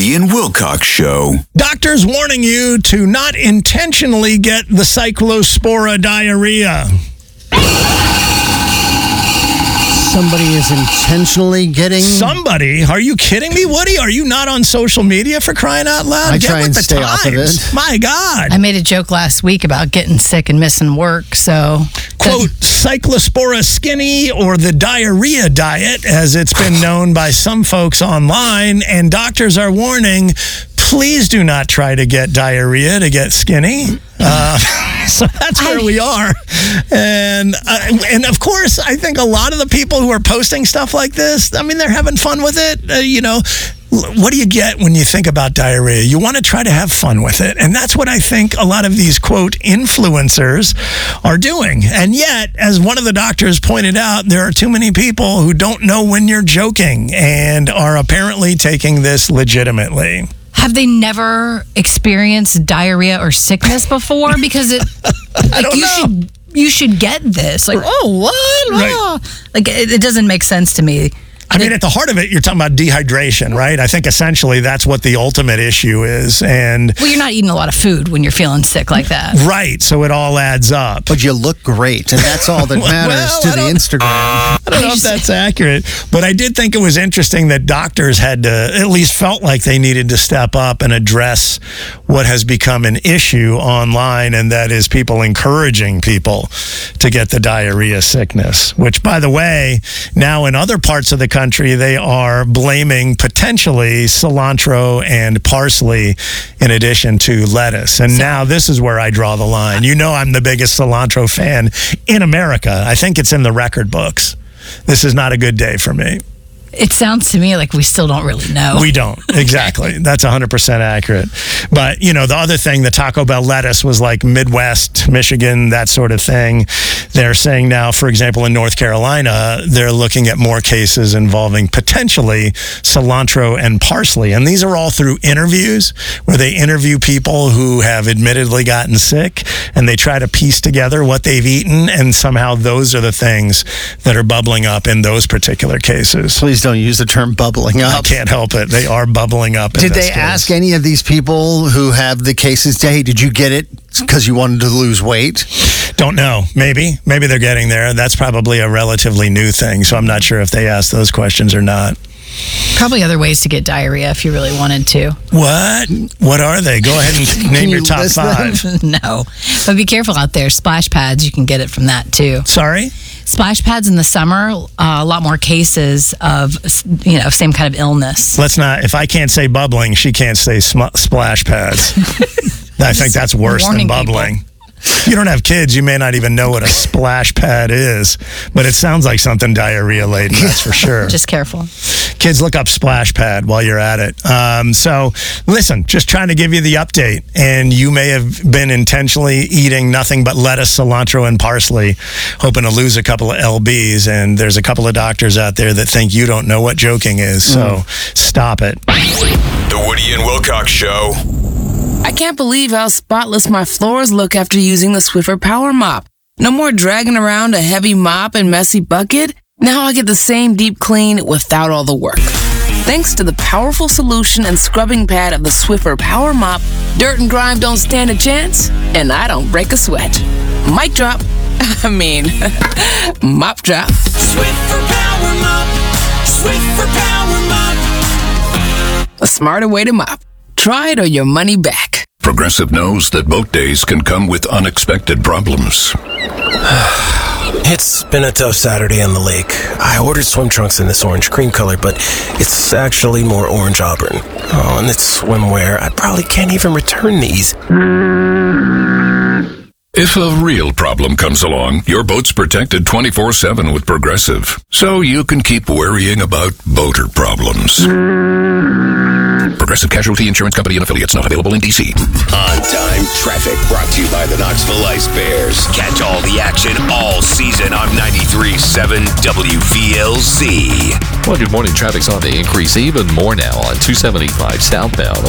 Woody and Wilcox Show. Doctors warning you to not intentionally get the cyclospora diarrhea. Somebody is intentionally getting... Somebody? Are you kidding me, Woody? Are you not on social media, for crying out loud? I try and stay off of it. My God. I made a joke last week about getting sick and missing work, so... Quote, cyclospora skinny, or the diarrhea diet, as it's been known by some folks online, and doctors are warning, please do not try to get diarrhea to get skinny. So that's where we are. And of course, I think a lot of the people who are posting stuff like this, I mean, they're having fun with it. You know, what do you get when you think about diarrhea? You want to try to have fun with it. And that's what I think a lot of these, quote, influencers are doing. And yet, as one of the doctors pointed out, there are too many people who don't know when you're joking and are apparently taking this legitimately. Have they never experienced diarrhea or sickness before? Because I don't know. You should get this. Like, oh, what? Right. Like, it doesn't make sense to me. I mean, at the heart of it, you're talking about dehydration, right? I think essentially that's what the ultimate issue is. And well, you're not eating a lot of food when you're feeling sick like that. Right. So it all adds up. But you look great, and that's all that matters to the Instagram. I don't know if that's accurate, but I did think it was interesting that doctors had to, at least felt like they needed to step up and address what has become an issue online, and that is people encouraging people to get the diarrhea sickness, which, by the way, now in other parts of the country, they are blaming potentially cilantro and parsley in addition to lettuce. And now this is where I draw the line. You know I'm the biggest cilantro fan in America. I think it's in the record books. This is not a good day for me. It sounds to me like we still don't really know. We don't. Exactly. That's 100% accurate. But, you know, the other thing, the Taco Bell lettuce was like Midwest, Michigan, that sort of thing. They're saying now, for example, in North Carolina, they're looking at more cases involving potentially cilantro and parsley. And these are all through interviews where they interview people who have admittedly gotten sick, and they try to piece together what they've eaten. And somehow those are the things that are bubbling up in those particular cases. Please don't use the term bubbling up. I can't help it. They are bubbling up. Did they ask any of these people who have the cases, hey, did you get it because you wanted to lose weight? Don't know. Maybe they're getting there. That's probably a relatively new thing, so I'm not sure if they asked those questions or not. Probably other ways to get diarrhea if you really wanted to. What are they? Go ahead and name your top 5. No. But be careful out there. Splash pads, you can get it from that too. Sorry? Splash pads in the summer, a lot more cases of, same kind of illness. Let's not, if I can't say bubbling, she can't say splash pads. I think that's worse than bubbling. People. You don't have kids, you may not even know what a splash pad is, but it sounds like something diarrhea laden, that's for sure. Just careful. Kids, look up splash pad while you're at it. So listen, just trying to give you the update, and you may have been intentionally eating nothing but lettuce, cilantro, and parsley, hoping to lose a couple of lbs, and there's a couple of doctors out there that think you don't know what joking is, so stop it. The Woody and Wilcox Show. I can't believe how spotless my floors look after using the Swiffer Power Mop. No more dragging around a heavy mop and messy bucket. Now I get the same deep clean without all the work. Thanks to the powerful solution and scrubbing pad of the Swiffer Power Mop, dirt and grime don't stand a chance, and I don't break a sweat. Mic drop. Mop drop. Swiffer Power Mop. Swiffer Power Mop. A smarter way to mop. Try it or your money back. Progressive knows that boat days can come with unexpected problems. It's been a tough Saturday on the lake. I ordered swim trunks in this orange cream color, but it's actually more orange auburn. Oh, and it's swimwear. I probably can't even return these. If a real problem comes along, your boat's protected 24/7 with Progressive, so you can keep worrying about boater problems. Progressive Casualty Insurance Company and Affiliates, not available in D.C. On-time traffic brought to you by the Knoxville Ice Bears. Catch all the action all season on 93.7 WVLZ. Well, good morning. Traffic's on the increase even more now on 275 southbound.